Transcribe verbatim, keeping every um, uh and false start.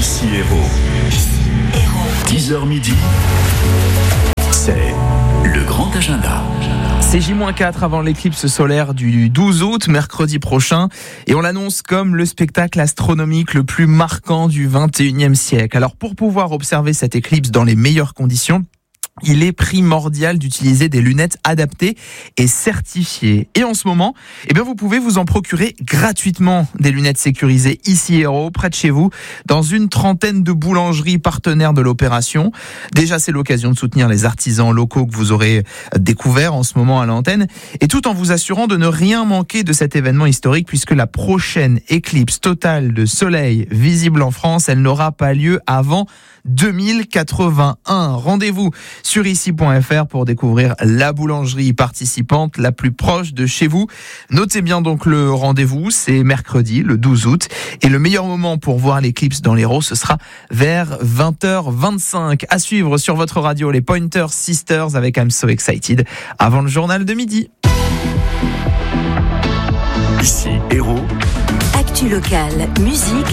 Ici Héros. dix heures midi, c'est le grand agenda. C'est J quatre avant l'éclipse solaire du douze août, mercredi prochain, et on l'annonce comme le spectacle astronomique le plus marquant du vingt et unième siècle. Alors pour pouvoir observer cette éclipse dans les meilleures conditions, il est primordial d'utiliser des lunettes adaptées et certifiées. Et en ce moment, eh bien vous pouvez vous en procurer gratuitement des lunettes sécurisées ici Héros, près de chez vous, dans une trentaine de boulangeries partenaires de l'opération. Déjà, c'est l'occasion de soutenir les artisans locaux que vous aurez découverts en ce moment à l'antenne, et tout en vous assurant de ne rien manquer de cet événement historique, puisque la prochaine éclipse totale de soleil visible en France, elle n'aura pas lieu avant deux mille quatre-vingt-un. Rendez-vous sur ici point f r pour découvrir la boulangerie participante la plus proche de chez vous. Notez bien donc le rendez-vous, c'est mercredi, le douze août. Et le meilleur moment pour voir l'éclipse dans l'Hérault, ce sera vers vingt heures vingt-cinq. À suivre sur votre radio, les Pointer Sisters avec I'm So Excited, avant le journal de midi. Ici Héros. Actu locale, musique